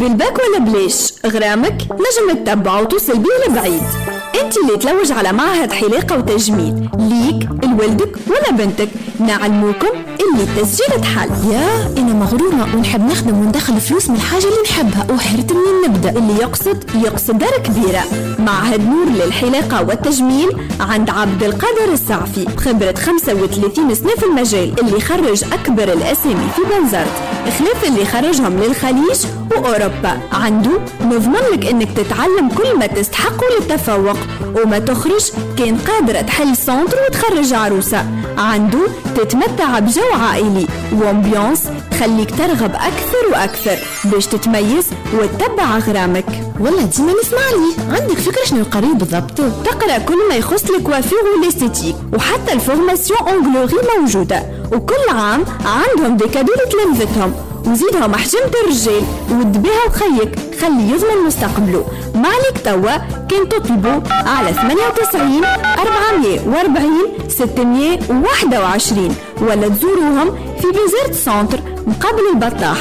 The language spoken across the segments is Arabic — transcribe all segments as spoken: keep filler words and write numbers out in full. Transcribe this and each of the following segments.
بالباك ولا بليش غرامك نجم تتبع وتوصل بيه لبعيد. انت اللي تلوج على معهد حلاقة وتجميل ليك لولدك ولا بنتك، نعلموكم اللي التسجيل تحل. يا انا مغرورة ونحب نخدم وندخل فلوس من الحاجة اللي نحبها، وحرت منين نبدأ؟ اللي يقصد يقصد دار كبيرة. معهد نور للحلاقة والتجميل عند عبد القادر السعفي، بخبرة خمسة وثلاثين سنة في المجال، اللي خرج أكبر الأسامي في بنزرت، خلاف اللي خرجهم للخليج وأوروبا. عنده نضمن لك إنك تتعلم كل ما تستحقه للتفوق، وما تخرج كان قادرة تحل سنتر وتخرج عروسة. عنده تتمتع بجو عائلي وامبيونس خليك ترغب أكثر وأكثر باش تتميز وتتبع غرامك. والله ديما نسمع لي. عندك فكرة شنو القريب بالضبط؟ تقرأ كل ما يخص الكوافير والاستيتيك، وحتى الفورماسيون اونغلوري موجودة، وكل عام عندهم دي كادو لتلامذتهم، وزيدهم حجمة الرجال ود بها وخيك خلي يضمن مستقبله. مالك توا كان تطلبوا على ثمانية وتسعين أربعمية وأربعين ستمية وواحد وعشرين، ولا تزوروهم في بيزرت سنتر مقابل البطاح.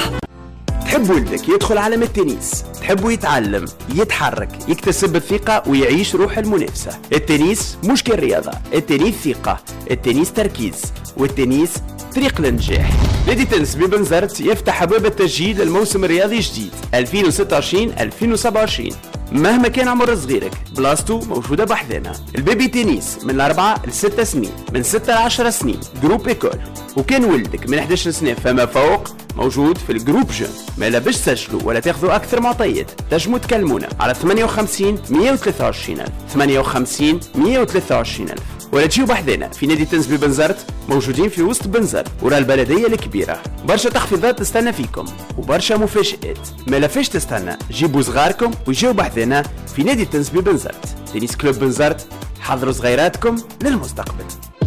تحب ولدك يدخل عالم التنس، تحبه يتعلم يتحرك يكتسب الثقة ويعيش روح المنافسة. التنس مش كالرياضة، التنس ثقة، التنس تركيز، والتنس طريق للنجاح. نادي تنس ببنزرت يفتح أبواب التسجيل للموسم الرياضي الجديد ألفين وستة وعشرين ألفين وسبعة وعشرين. مهما كان عمر صغيرك بلاصتو موجودة بحذنا. البيبي تنس من أربعة لستة سنين، من ستة لعشرة سنين جروب إيكول، وكان ولدك من إحدى عشرة سنة فما فوق موجود في الجروب جون. ما لا باش تسجلوا ولا تاخذوا أكثر معطيات تنجموا تكلمونا على ثمانية وخمسين مية وثلاثة وعشرين ألف، ثمانية وخمسين مية وثلاثة وعشرين ألف، ولا تجيو بحذنا في نادي تنس ببنزرت، موجودين في وسط بنزرت ورا البلدية الكبيرة. برشا تخفيضات تستنى فيكم وبرشا مفاجآت، ما لا فيش تستنى جيبوا صغاركم ويجيو بحذنا في نادي تنس ببنزرت. تنس كلوب بنزرت، حضروا صغيراتكم للمستقبل.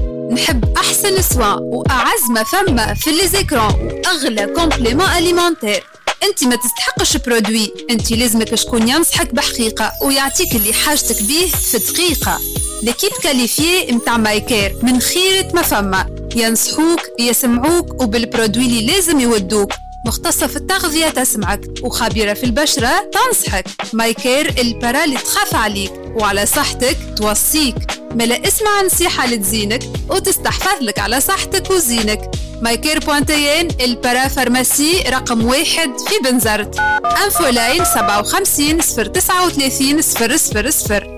نحب احسن سوا واعز ما فما في لي زيكرون واغلى كومبليمون اليمونتير. انت ما تستحقش برودوي، انت لازمك شكون ينصحك بحقيقه ويعطيك اللي حاجتك بيه في دقيقه. ليكيب كاليفيي متاع مايكير من خيرة ما فما، ينصحوك يسمعوك وبالبرودوي اللي لازم يودوك. مختصة في التغذية تسمعك وخبيرة في البشرة تنصحك. مايكير البرا اللي تخاف عليك وعلى صحتك توصيك. ملا اسمع نصيحة لتزينك وتستحفظ لك على صحتك وزينك. مايكير بوانتيين البرا فارماسي رقم واحد في بنزرت. انفو لاين سبعة وخمسين صفر تسعة وثلاثين صفر صفر صفر.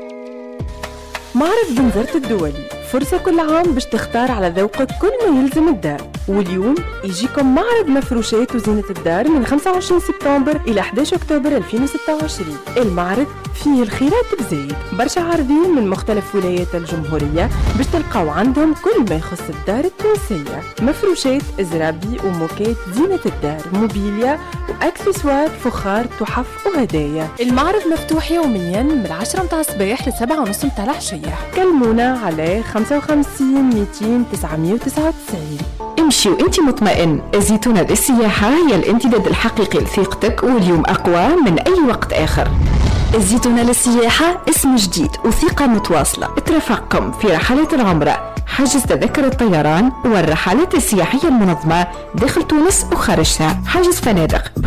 معرض بنزرت الدولي، فرصة كل عام باش تختار على ذوقك كل ما يلزم الدار. واليوم يجيكم معرض مفروشات وزينة الدار من خمسة وعشرين سبتمبر إلى أحد عشر أكتوبر ألفين وستة وعشرين. المعرض فيه الخيرات بزايد، برشا عارضين من مختلف ولايات الجمهورية باش تلقاو عندهم كل ما يخص الدار التونسية. مفروشات، زرابي وموكات زينة الدار، موبيليا وأكسسوار، فخار، تحف وهدايا. المعرض مفتوح يوميا من العشرة متاع الصباح لسبعة ونص متاع العشية. كلمونا على خمسة وخمسين مئتين تسعمية وتسعة وتسعين. امشي وانت مطمئن. الزيتونة للسياحة هي الامتداد الحقيقي لثقتك، واليوم أقوى من أي وقت آخر. الزيتونة للسياحة اسم جديد وثقة متواصلة. ترافقكم في رحلات العمرة، حجز تذكرة الطيران والرحلات السياحية المنظمة داخل تونس وخارجها، حجز فنادق